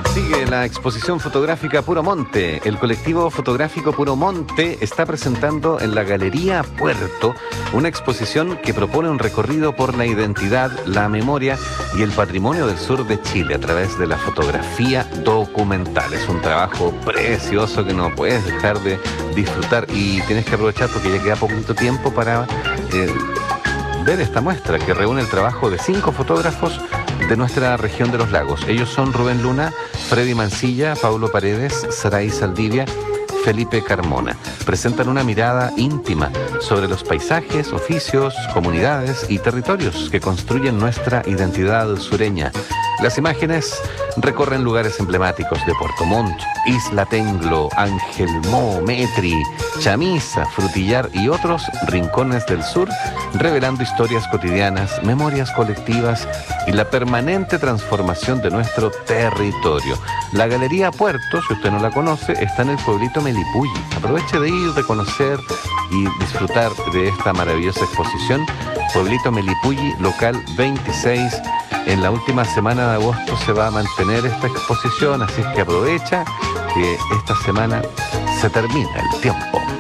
Sigue la exposición fotográfica Puro Monte. El colectivo fotográfico Puro Monte está presentando en la Galería Puerto una exposición que propone un recorrido por la identidad, la memoria y el patrimonio del sur de Chile a través de la fotografía documental. Es un trabajo precioso que no puedes dejar de disfrutar y tienes que aprovechar porque ya queda poquito tiempo para ver esta muestra que reúne el trabajo de 5 fotógrafos de nuestra región de los lagos. Ellos son Rubén Luna, Freddy Mancilla, Paulo Paredes, Saray Saldivia, Felipe Carmona. Presentan una mirada íntima sobre los paisajes, oficios, comunidades y territorios que construyen nuestra identidad sureña. Las imágenes recorren lugares emblemáticos de Puerto Montt, Isla Tenglo, Ángel Mo, Metri, Chamisa, Frutillar y otros rincones del sur, revelando historias cotidianas, memorias colectivas y la permanente transformación de nuestro territorio. La Galería Puerto, si usted no la conoce, está en el pueblito Melipulli. Aproveche de ir, de conocer y disfrutar de esta maravillosa exposición. Pueblito Melipulli, local 26. En la última semana de agosto se va a mantener esta exposición, así que aprovecha que esta semana se termina el tiempo.